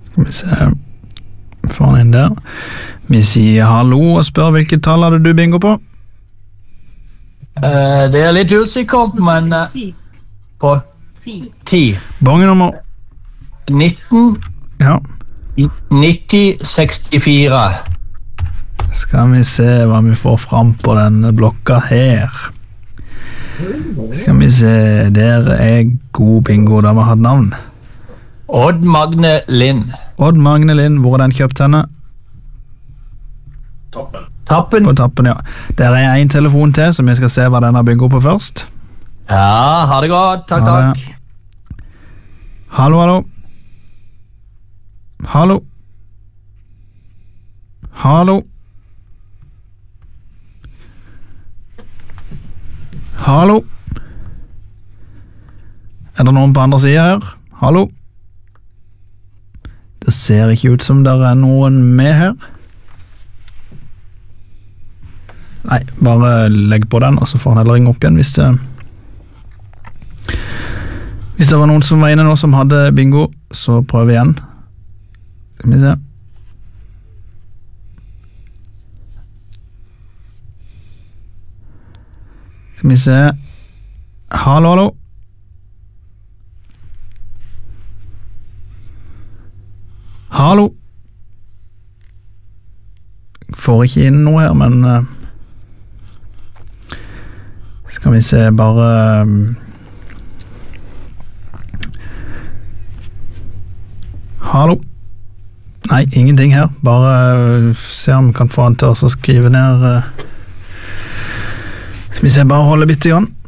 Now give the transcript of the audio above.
Skal vi se. Får han inn der. Vi sier hallo og spør hvilket tall hadde du bingo på? Det litt usikkert, men på 10. Bongenummer? 19. Ja. 9064. Skal vi se hva vi får fram på denne blokka her. Skal vi se, der god bingo, da var hatt navn. Odd Magne Lind. Odd Magne Lind, hvor den kjøpt henne? Tappen. På Tappen, ja. Der en telefon til, så vi skal se hva den har bingo på først. Ja, ha det godt. Takk. Hallo, hallo. Hallo. Hallo. Hallo. Det noen på andre siden her? Hallo. Det ser ikke ut som det noen med her. Nei, bare legg på den, og så får han heller ringe opp igjen hvis det var noen som var inne nå som hadde bingo, så prøv igjen. Skal vi se. Skal vi se. Hallo, hallo. Hallo. Får ikke inn noe her, men skal vi se, bare hallo. Nei, ingenting her. Bare se om vi kan få han til å skrive ned. Skal vi se, bare holde bitte grann.